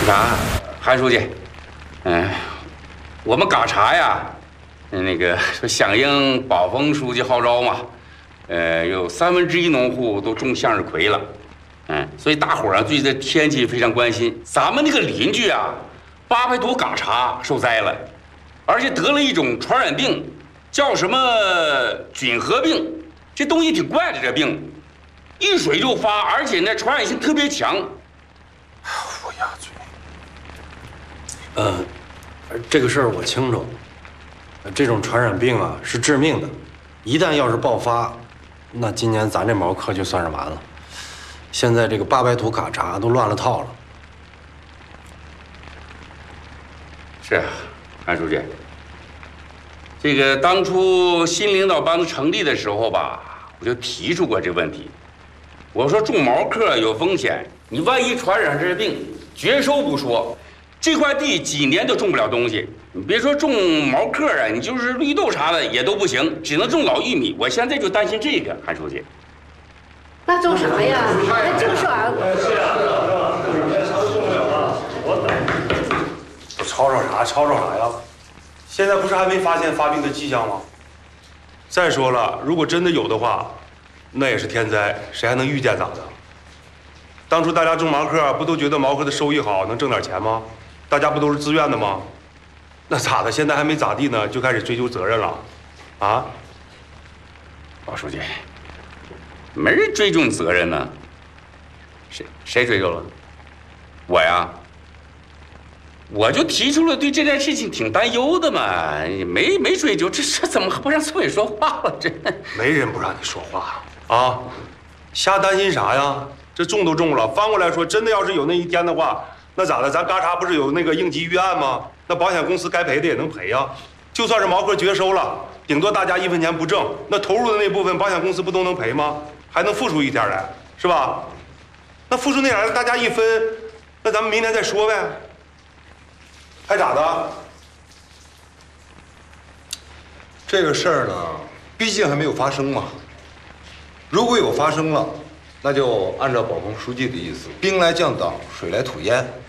啥，韩书记？我们嘎查呀，那个说响应宝丰书记号召嘛，有1/3农户都种向日葵了，所以大伙儿啊对这天气非常关心。咱们那个邻居啊，800多嘎查受灾了，而且得了一种传染病，叫什么菌核病。这东西挺怪的，这病遇水就发，而且呢传染性特别强。 我哑嘴。这个事儿我清楚。这种传染病啊是致命的，一旦要是爆发，那今年咱这毛科就算是完了。现在这个800土嘎查都乱了套了。 是啊，韩书记。这个当初新领导班子成立的时候吧，我就提出过这问题。我说种毛科有风险，你万一传染这病，绝收不说，这块地几年都种不了东西。你别说种毛科啊，你就是绿豆啥的也都不行，只能种老玉米。我现在就担心这个，韩书记。 那种啥呀？那种啥？ 吵啥呀？现在不是还没发现发病的迹象吗？再说了，如果真的有的话，那也是天灾，谁还能预见咋的？当初大家种毛科，不都觉得毛科的收益好，能挣点钱吗？大家不都是自愿的吗？那咋的？现在还没咋地呢，就开始追究责任了？啊？ 王书记，没人追究你责任呢。谁追究了？我呀。我就提出了对这件事情挺担忧的嘛，没追究，这怎么不让村委说话了？这没人不让你说话啊！瞎担心啥呀？这种都种了，翻过来说，真的要是有那一天的话，那咋的？咱嘎查不是有那个应急预案吗？那保险公司该赔的也能赔呀。就算是毛科绝收了，顶多大家1分钱不挣，那投入的那部分保险公司不都能赔吗？还能付出一点来，是吧？那付出那点来，大家一分，那咱们明天再说呗。还咋的？ 这个事儿呢，毕竟还没有发生嘛。如果有发生了，那就按照宝丰书记的意思，兵来将挡，水来土掩。